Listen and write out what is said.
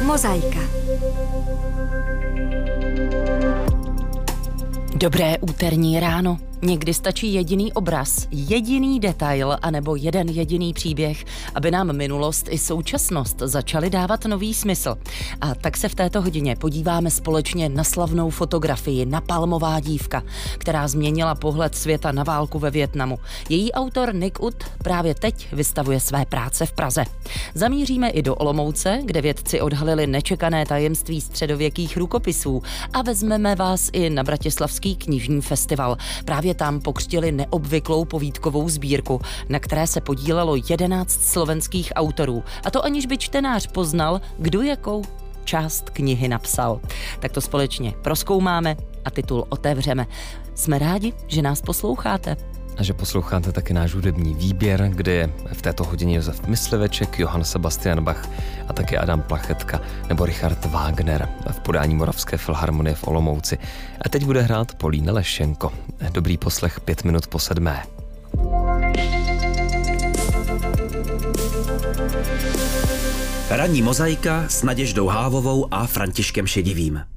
Mozaika. Dobré úterní ráno. Někdy stačí jediný obraz, jediný detail anebo jeden jediný příběh, aby nám minulost i současnost začaly dávat nový smysl. A tak se v této hodině podíváme společně na slavnou fotografii Napalmová dívka, která změnila pohled světa na válku ve Vietnamu. Její autor Nick Ut právě teď vystavuje své práce v Praze. Zamíříme i do Olomouce, kde vědci odhalili nečekané tajemství středověkých rukopisů a vezmeme vás i na Bratislavský knižní festival. Právě tam pokřtili neobvyklou povídkovou sbírku, na které se podílelo 11 slovenských autorů. A to aniž by čtenář poznal, kdo jakou část knihy napsal. Tak to společně prozkoumáme a titul otevřeme. Jsme rádi, že nás posloucháte. A že posloucháte taky náš hudební výběr, kde je v této hodině Josef Mysliveček, Johann Sebastian Bach a taky Adam Plachetka nebo Richard Wagner v podání Moravské filharmonie v Olomouci. A teď bude hrát Polína Lešenko. Dobrý poslech 5 minut po 7. Ranní mozaika s Naděždou Hávovou a Františkem Šedivým.